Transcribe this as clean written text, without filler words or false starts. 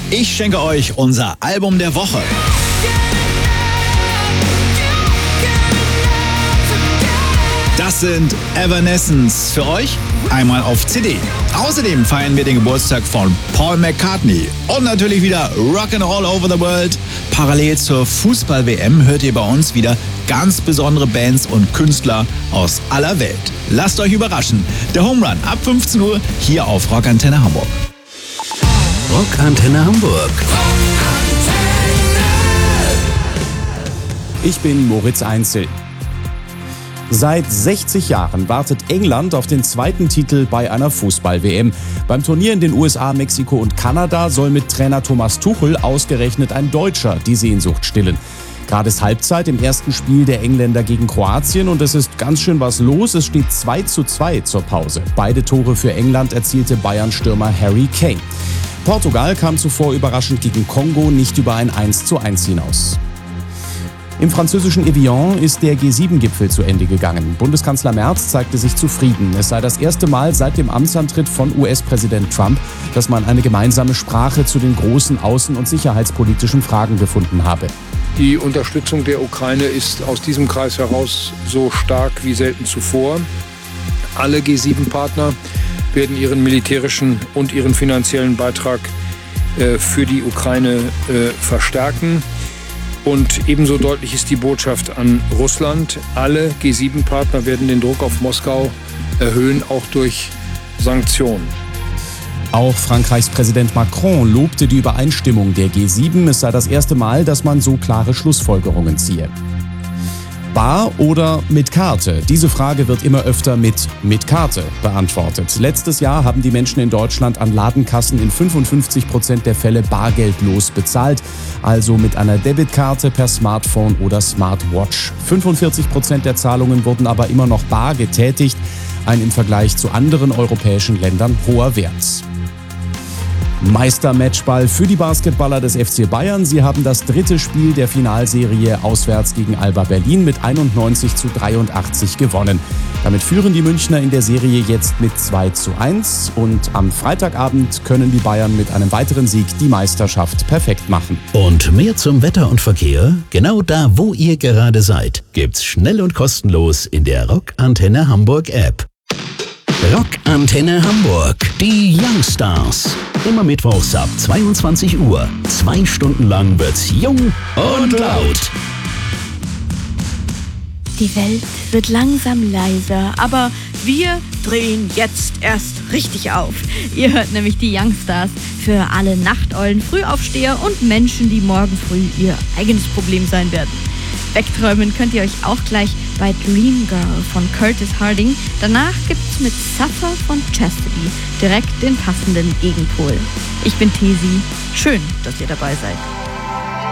Ich schenke euch unser Album der Woche. Das sind Evanescence für euch einmal auf CD. Außerdem feiern wir den Geburtstag von Paul McCartney. Und natürlich wieder Rockin' All Over the World. Parallel zur Fußball-WM hört ihr bei uns wieder ganz besondere Bands und Künstler aus aller Welt. Lasst euch überraschen. Der Home Run ab 15 Uhr hier auf Rockantenne Hamburg. Rockantenne Hamburg. Ich bin Moritz Einzel. Seit 60 Jahren wartet England auf den zweiten Titel bei einer Fußball-WM. Beim Turnier in den USA, Mexiko und Kanada soll mit Trainer Thomas Tuchel ausgerechnet ein Deutscher die Sehnsucht stillen. Gerade ist Halbzeit im ersten Spiel der Engländer gegen Kroatien und es ist ganz schön was los. Es steht 2:2 zur Pause. Beide Tore für England erzielte Bayern-Stürmer Harry Kane. Portugal kam zuvor überraschend gegen Kongo nicht über ein 1:1 hinaus. Im französischen Evian ist der G7-Gipfel zu Ende gegangen. Bundeskanzler Merz zeigte sich zufrieden. Es sei das erste Mal seit dem Amtsantritt von US-Präsident Trump, dass man eine gemeinsame Sprache zu den großen außen- und sicherheitspolitischen Fragen gefunden habe. Die Unterstützung der Ukraine ist aus diesem Kreis heraus so stark wie selten zuvor. Alle G7-Partner werden ihren militärischen und ihren finanziellen Beitrag für die Ukraine verstärken. Und ebenso deutlich ist die Botschaft an Russland. Alle G7-Partner werden den Druck auf Moskau erhöhen, auch durch Sanktionen. Auch Frankreichs Präsident Macron lobte die Übereinstimmung der G7. Es sei das erste Mal, dass man so klare Schlussfolgerungen ziehe. Bar oder mit Karte? Diese Frage wird immer öfter mit Karte beantwortet. Letztes Jahr haben die Menschen in Deutschland an Ladenkassen in 55% der Fälle bargeldlos bezahlt, also mit einer Debitkarte per Smartphone oder Smartwatch. 45% der Zahlungen wurden aber immer noch bar getätigt, ein im Vergleich zu anderen europäischen Ländern hoher Wert. Meistermatchball für die Basketballer des FC Bayern. Sie haben das dritte Spiel der Finalserie auswärts gegen Alba Berlin mit 91:83 gewonnen. Damit führen die Münchner in der Serie jetzt mit 2:1 und am Freitagabend können die Bayern mit einem weiteren Sieg die Meisterschaft perfekt machen. Und mehr zum Wetter und Verkehr? Genau da, wo ihr gerade seid, gibt's schnell und kostenlos in der Rockantenne Hamburg App. Rockantenne Hamburg, die Youngstars. Immer mittwochs ab 22 Uhr. 2 Stunden lang wird's jung und laut. Die Welt wird langsam leiser, aber wir drehen jetzt erst richtig auf. Ihr hört nämlich die Youngstars für alle Nachteulen, Frühaufsteher und Menschen, die morgen früh ihr eigenes Problem sein werden. Wegträumen könnt ihr euch auch gleich bei Dream Girl von Curtis Harding. Danach gibt's mit Suffer von Chastity direkt den passenden Gegenpol. Ich bin Tesi. Schön, dass ihr dabei seid.